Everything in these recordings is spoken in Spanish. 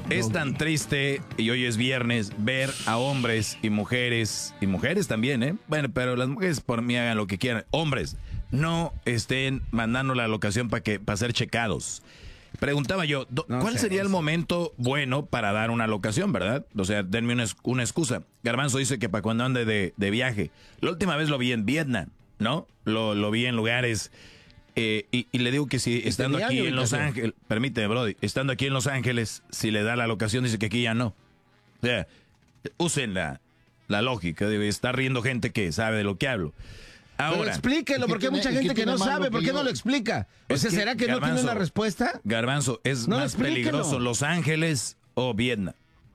Es tan triste, y hoy es viernes, ver a hombres y mujeres también, ¿eh? Bueno, pero las mujeres por mí hagan lo que quieran. Hombres, no estén mandando la locación para ser checados. Preguntaba yo, ¿cuál sería el momento bueno para dar una locación, verdad? O sea, denme una excusa. Garbanzo dice que para cuando ande de viaje. La última vez lo vi en Vietnam, ¿no? Lo vi en lugares... y le digo que si estando aquí en Los Ángeles, permíteme, Brody, estando aquí en Los Ángeles, si le da la locación, dice que aquí ya no. O sea, usen la lógica, debe estar riendo gente que sabe de lo que hablo. Ahora, pero explíquelo, porque hay mucha gente que no sabe, ¿por qué no lo explica? O sea, ¿será que no tiene una respuesta? Garbanzo, ¿es más peligroso Los Ángeles o Vietnam?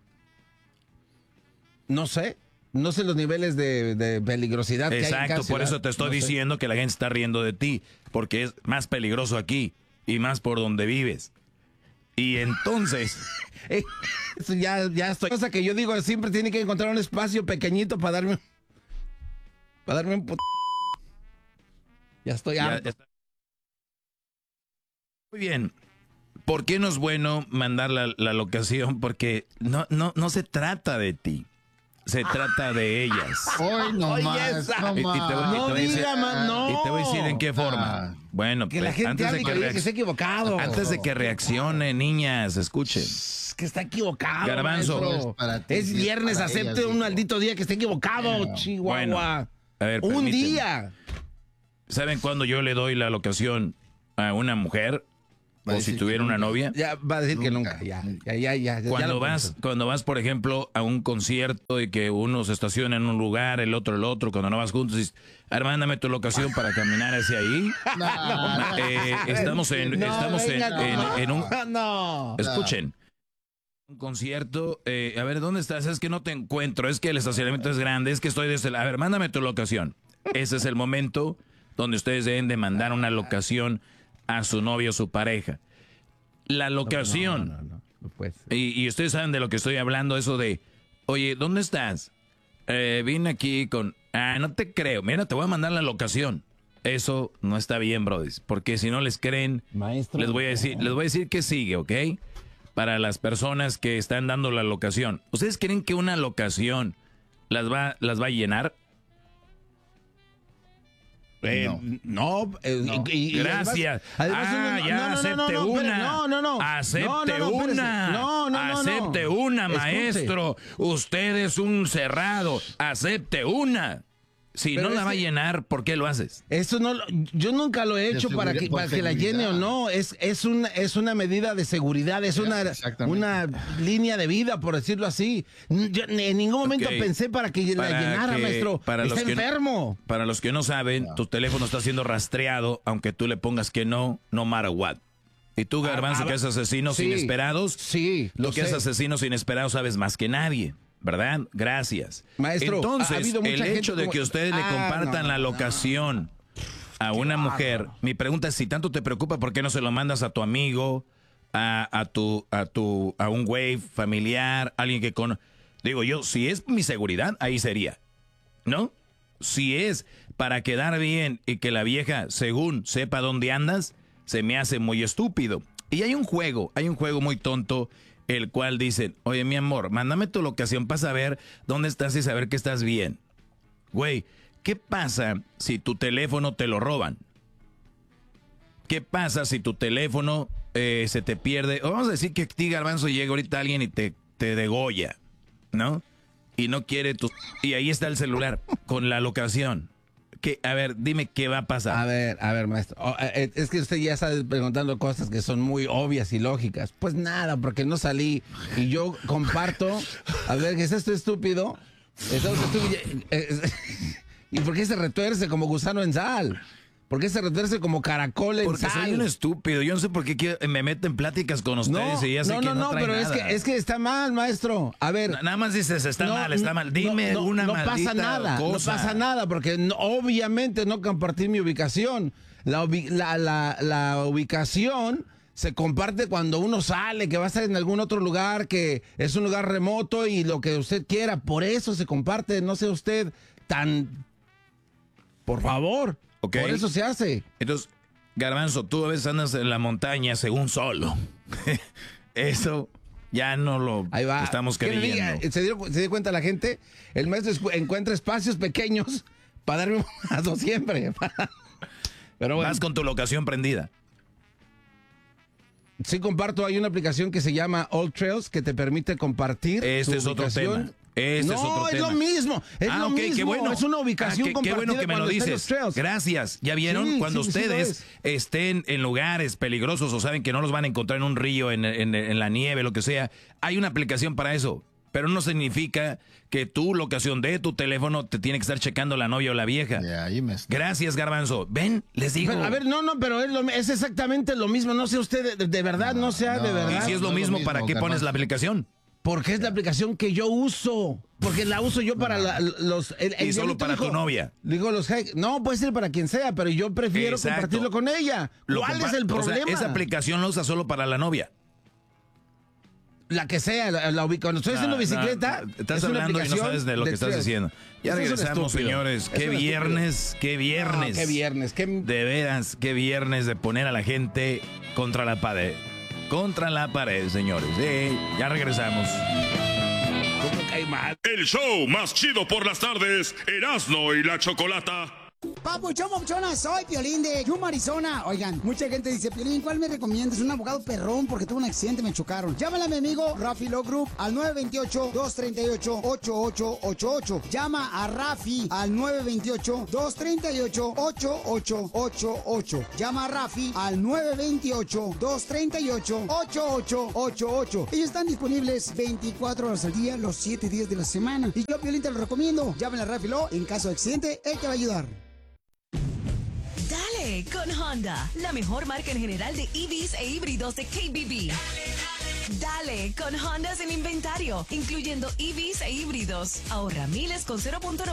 No sé. No sé los niveles de peligrosidad que hay en cada Exacto, por eso te estoy diciendo que la gente está riendo de ti, porque es más peligroso aquí y más por donde vives. Y entonces... Eso ya estoy... Cosa que yo digo, siempre tiene que encontrar un espacio pequeñito para darme un... Ya estoy harto. Muy bien. ¿Por qué no es bueno mandar la locación? Porque no se trata de ti. Se trata de ellas. Hoy no más. No diga más, no. Y te voy a decir en qué forma. Bueno, que la gente hable que está equivocado. Antes de que reaccione, niñas, escuchen. Que está equivocado. Garbanzo. Es viernes, acepte un maldito día que esté equivocado, Chihuahua. Bueno, a ver, un día. ¿Saben cuándo yo le doy la locación a una mujer? O si tuviera una novia. Ya va a decir que nunca. Ya. Cuando vas, por ejemplo, a un concierto y que uno se estaciona en un lugar, el otro, cuando no vas juntos, dices, mándame tu locación para caminar hacia ahí. Estamos en un... No. Escuchen. Un concierto, a ver, ¿dónde estás? Es que no te encuentro, es que el estacionamiento es grande, es que estoy desde... A ver, mándame tu locación. Ese es el momento donde ustedes deben de mandar una locación a su novio o su pareja. La locación. No puede ser. Y ustedes saben de lo que estoy hablando, eso de, oye, ¿dónde estás? Vine aquí con... no te creo. Mira, te voy a mandar la locación. Eso no está bien, brothers, porque si no les creen, maestro, les voy a decir que sigue, ¿ok? Para las personas que están dando la locación. ¿Ustedes creen que una locación las va a llenar? No. Gracias. Acepte una, maestro. Usted es un cerrado. Acepte una. Si no la va a llenar, ¿por qué lo haces? Eso no, yo nunca lo he hecho para que la llene o no. Es una medida de seguridad, es una línea de vida, por decirlo así. Yo en ningún momento pensé para que la llenara, maestro. Está enfermo. Para los que no saben, tu teléfono está siendo rastreado, aunque tú le pongas que no matter what. Y tú, Garbanzo, que es asesinos inesperados, lo que es asesinos inesperados sabes más que nadie. ¿Verdad? Gracias. Maestro, entonces, el hecho de que ustedes le compartan la locación a una mujer, mi pregunta es, si tanto te preocupa, ¿por qué no se lo mandas a tu amigo, a un güey familiar, alguien que digo yo, si es mi seguridad, ahí sería, ¿no? Si es para quedar bien y que la vieja, según sepa dónde andas, se me hace muy estúpido. Y hay un juego muy tonto, el cual dicen, oye, mi amor, mándame tu locación para saber dónde estás y saber que estás bien. Güey, ¿qué pasa si tu teléfono te lo roban? ¿Qué pasa si tu teléfono se te pierde? O vamos a decir que a ti, Garbanzo, llega ahorita alguien y te degolla, ¿no? Y no quiere y ahí está el celular con la locación. A ver, dime qué va a pasar. A ver, maestro. Es que usted ya está preguntando cosas que son muy obvias y lógicas. Pues nada, porque no salí y yo comparto. A ver, ¿qué es esto estúpido? ¿Y por qué se retuerce como gusano en sal? ¿Por qué se retuerce como caracol en Porque sal? soy un estúpido. Yo no sé por qué me meten pláticas con ustedes y ya sé que no traen pero nada. es que está mal, maestro. A ver. Nada más dices, está mal. Dime una maldita pasa nada, cosa. No pasa nada, porque obviamente no compartir mi ubicación. La ubicación se comparte cuando uno sale, que va a estar en algún otro lugar, que es un lugar remoto y lo que usted quiera. Por eso se comparte. No sea usted tan... Por favor. Okay. Por eso se hace. Entonces, Garbanzo, tú a veces andas en la montaña según solo. Eso Ya no lo estamos creyendo. ¿Se dio cuenta la gente? El maestro encuentra espacios pequeños para darme un mazo siempre. Pero bueno. Vas con tu locación prendida. Sí, comparto. Hay una aplicación que se llama All Trails que te permite compartir. Este es otro tema. Es lo mismo. Es lo mismo. Qué bueno. Es una ubicación compartida. Qué bueno que me lo dices. Gracias. ¿Ya vieron? Cuando ustedes estén en lugares peligrosos o saben que no los van a encontrar en un río, en la nieve, lo que sea, hay una aplicación para eso. Pero no significa que tu locación de tu teléfono te tiene que estar checando la novia o la vieja. Gracias, Garbanzo. Ven, les digo. Pero, a ver, pero es exactamente lo mismo. No sé usted, de verdad, no sea de verdad. Y si es lo mismo, ¿para qué pones la aplicación? Porque es la aplicación que yo uso. Porque la uso yo para los... y solo para tu novia. Digo, no, puede ser para quien sea, pero yo prefiero compartirlo con ella. ¿Cuál es el problema? O sea, esa aplicación la usa solo para la novia. La que sea, cuando estoy haciendo bicicleta... Estás hablando y no sabes de lo que estás diciendo. Ya regresamos, señores. Qué viernes. Qué viernes. De veras, qué viernes de poner a la gente contra la pared. Contra la pared, señores. Ya regresamos. El show más chido por las tardes, Erasmo y la Chocolata. Papuchón, papuchona, soy Piolín de Yuma, Arizona. Oigan, mucha gente dice, Piolín, ¿cuál me recomiendas? Un abogado perrón porque tuve un accidente, me chocaron. Llámale a mi amigo Rafi Law Group al 928-238-8888. Llama a Rafi al 928-238-8888. Llama a Rafi al 928-238-8888. Ellos están disponibles 24 horas al día, los 7 días de la semana. Y yo, Piolín, te lo recomiendo. Llámale a Rafi Law. En caso de accidente, él te va a ayudar. Dale con Honda, la mejor marca en general de EVs e híbridos de KBB. Dale con Honda sin inventario, incluyendo EVs e híbridos. Ahorra miles con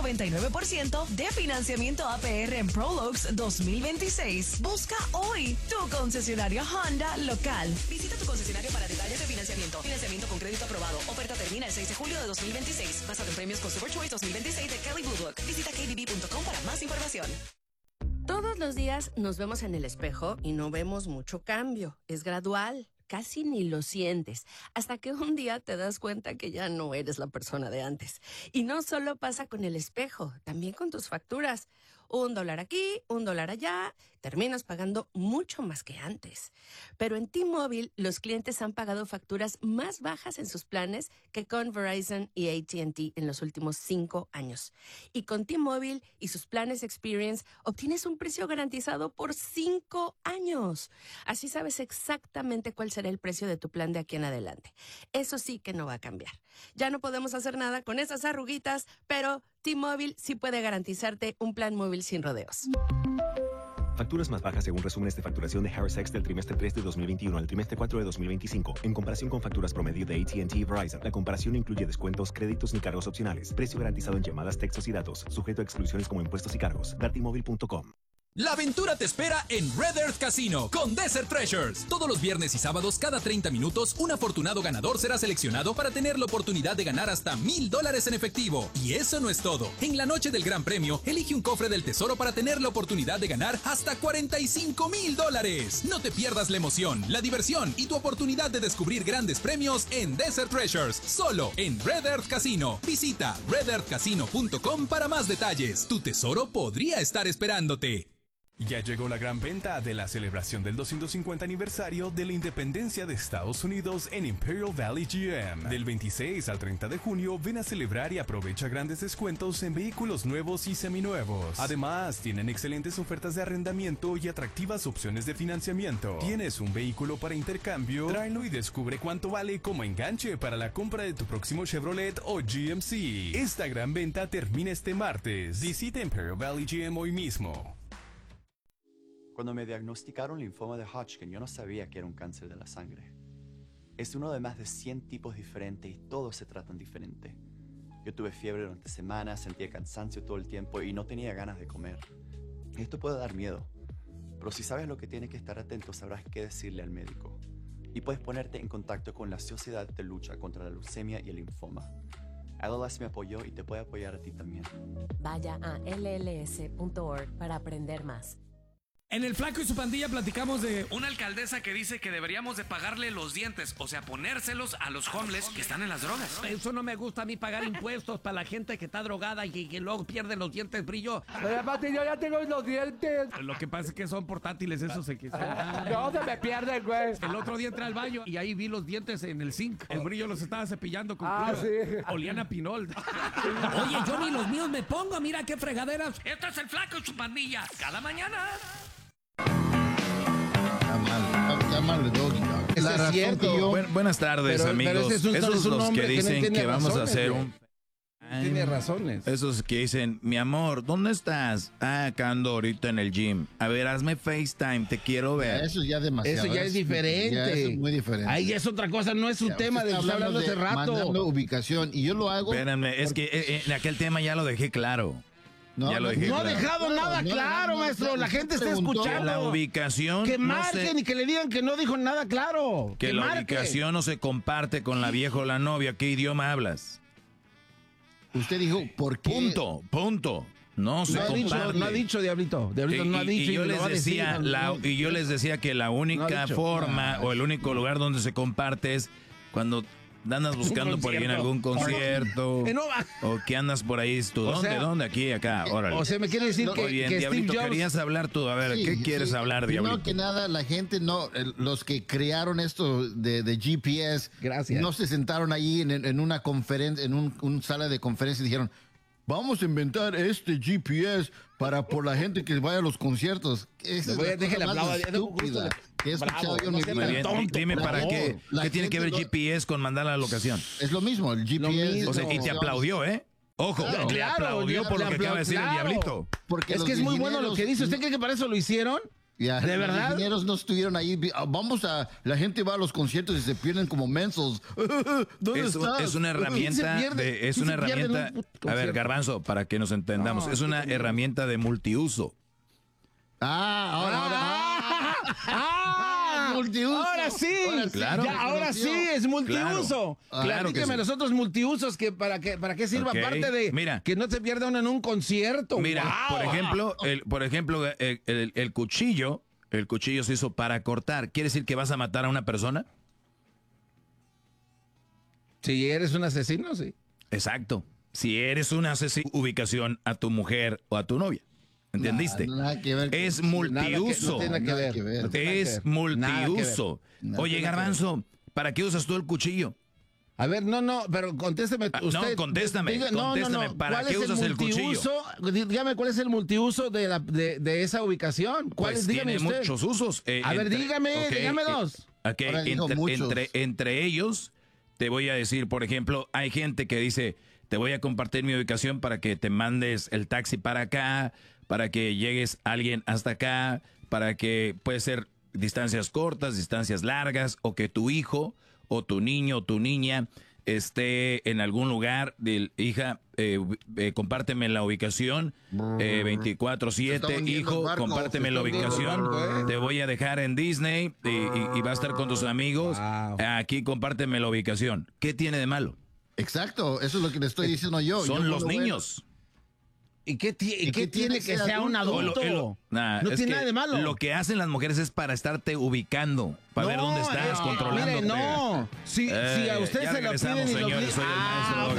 0.99% de financiamiento APR en Prologues 2026. Busca hoy tu concesionario Honda local. Visita tu concesionario para detalles de financiamiento. Financiamiento con crédito aprobado. Oferta termina el 6 de julio de 2026. Basado en premios con Super Choice 2026 de Kelly Blue Book. Visita kbb.com para más información. Todos los días nos vemos en el espejo y no vemos mucho cambio. Es gradual, casi ni lo sientes, hasta que un día te das cuenta que ya no eres la persona de antes. Y no solo pasa con el espejo, también con tus facturas. $1 aquí, $1 allá, terminas pagando mucho más que antes. Pero en T-Mobile, los clientes han pagado facturas más bajas en sus planes que con Verizon y AT&T en los últimos 5 años. Y con T-Mobile y sus planes Experience, obtienes un precio garantizado por 5 años. Así sabes exactamente cuál será el precio de tu plan de aquí en adelante. Eso sí que no va a cambiar. Ya no podemos hacer nada con esas arruguitas, pero T-Mobile sí puede garantizarte un plan móvil sin rodeos. Facturas más bajas según resúmenes de facturación de Harris X del trimestre 3 de 2021 al trimestre 4 de 2025. En comparación con facturas promedio de AT&T y Verizon, la comparación no incluye descuentos, créditos ni cargos opcionales. Precio garantizado en llamadas, textos y datos. Sujeto a exclusiones como impuestos y cargos. Dartmobile.com. La aventura te espera en Red Earth Casino con Desert Treasures. Todos los viernes y sábados, cada 30 minutos, un afortunado ganador será seleccionado para tener la oportunidad de ganar hasta $1,000 en efectivo. Y eso no es todo. En la noche del Gran Premio, elige un cofre del tesoro para tener la oportunidad de ganar hasta $45,000. No te pierdas la emoción, la diversión y tu oportunidad de descubrir grandes premios en Desert Treasures, solo en Red Earth Casino. Visita redearthcasino.com para más detalles. Tu tesoro podría estar esperándote. Ya llegó la gran venta de la celebración del 250 aniversario de la independencia de Estados Unidos en Imperial Valley GM. Del 26 al 30 de junio, ven a celebrar y aprovecha grandes descuentos en vehículos nuevos y seminuevos. Además, tienen excelentes ofertas de arrendamiento y atractivas opciones de financiamiento. ¿Tienes un vehículo para intercambio? Tráelo y descubre cuánto vale como enganche para la compra de tu próximo Chevrolet o GMC. Esta gran venta termina este martes. Visita Imperial Valley GM hoy mismo. Cuando me diagnosticaron linfoma de Hodgkin, yo no sabía que era un cáncer de la sangre. Es uno de más de 100 tipos diferentes y todos se tratan diferente. Yo tuve fiebre durante semanas, sentía cansancio todo el tiempo y no tenía ganas de comer. Esto puede dar miedo, pero si sabes lo que tienes que estar atento, sabrás qué decirle al médico. Y puedes ponerte en contacto con la Sociedad de Lucha contra la Leucemia y el Linfoma. LLS me apoyó y te puede apoyar a ti también. Vaya a lls.org para aprender más. En el Flaco y su pandilla platicamos de una alcaldesa que dice que deberíamos de pagarle los dientes, o sea, ponérselos a los homeless que están en las drogas. Eso no me gusta a mí, pagar impuestos para la gente que está drogada y que luego pierde los dientes, brillo. Además, yo ya tengo los dientes. Lo que pasa es que son portátiles, esos se no, se me pierden, güey. El otro día entré al baño y ahí vi los dientes en el zinc. El brillo los estaba cepillando con sí. Olían a pinol. Oye, yo ni los míos me pongo, mira qué fregaderas. Esto es el Flaco y su pandilla, cada mañana. Está mal, Doggy. Es cierto. Buenas tardes, amigos. Esos son los que dicen que vamos a hacer un... Tiene razones. Esos que dicen, mi amor, ¿dónde estás? Acá ando ahorita en el gym. A ver, hazme FaceTime, te quiero ver. Eso ya es demasiado. Eso ya es diferente. Ya es muy diferente. Ahí es otra cosa, no es un tema de que está hablando hace rato. Mandando ubicación, y yo lo hago. Espérenme, es que en aquel tema ya lo dejé claro. No ha dejado nada claro, maestro. La gente está escuchando. La ubicación. Que marquen y que le digan que no dijo nada claro. Que la ubicación no se comparte con la vieja o la novia. ¿Qué idioma hablas? Usted dijo, ¿por qué? Punto. No se comparte. No ha dicho, Diablito. Diablito no ha dicho. Y yo les decía que la única forma o el único lugar donde se comparte es cuando andas buscando por ahí en algún concierto o que andas por ahí. ¿Tú dónde? Aquí, acá, órale. O sea, me quiere decir que Diablito, Steve Jobs... querías hablar tú. A ver, ¿qué quieres hablar, Diablito? Primero que nada, la gente los que crearon esto de GPS, no se sentaron ahí en una conferencia, en un sala de conferencia y dijeron, vamos a inventar este GPS por la gente que vaya a los conciertos. Déjale hablar. Estúpida. He escuchado yo en mi vida. Dime, ¿para qué? ¿Qué tiene que ver GPS con mandar la locación? Es lo mismo, el GPS. O sea, y te aplaudió, ¿eh? Ojo, le aplaudió por lo que acaba de decir el Diablito. Porque es que es muy bueno lo que dice. ¿Usted cree que para eso lo hicieron? Ya, ¿de verdad? Los ingenieros no estuvieron ahí. La gente va a los conciertos y se pierden como mensos. ¿Dónde estás? Es una herramienta a ver, Garbanzo, para que nos entendamos, es una herramienta de multiuso. Multiuso. Ahora sí. Claro. Ahora sí es multiuso. Claro que sí. Los otros multiusos que para qué sirva, aparte de que no se pierda uno en un concierto. Mira, por ejemplo, el cuchillo se hizo para cortar. ¿Quiere decir que vas a matar a una persona? Si eres un asesino, sí. Exacto. Si eres un asesino, ubicación a tu mujer o a tu novia. ¿Entendiste? Nada que ver. Es multiuso. No tiene nada que ver. Es multiuso. Oye, Garbanzo, ¿para qué usas tú el cuchillo? A ver, pero contésteme usted. No, contéstame. ¿Para qué usas el cuchillo? Dígame cuál es el multiuso de esa ubicación. Pues tiene muchos usos. A ver, dígame dos. Entre ellos, te voy a decir, por ejemplo, hay gente que dice, te voy a compartir mi ubicación para que te mandes el taxi para acá, para que llegues alguien hasta acá, para que puede ser distancias cortas, distancias largas, o que tu hijo o tu niño o tu niña esté en algún lugar. Hija, compárteme la ubicación 24/7, hijo, compárteme la ubicación, te voy a dejar en Disney y va a estar con tus amigos, aquí compárteme la ubicación. ¿Qué tiene de malo? Exacto, eso es lo que le estoy diciendo yo. Son los niños. ¿Y qué tiene que sea un adulto? No tiene nada de malo. Lo que hacen las mujeres es para estarte ubicando, para ver dónde estás, controlándote. Mire, no. Si a usted se lo piden y señores, soy el maestro.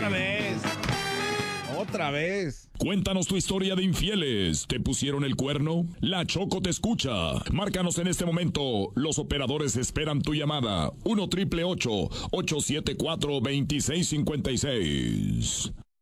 Otra vez. Cuéntanos tu historia de infieles. ¿Te pusieron el cuerno? La Choco te escucha. Márcanos en este momento. Los operadores esperan tu llamada. 1-888-874-2656.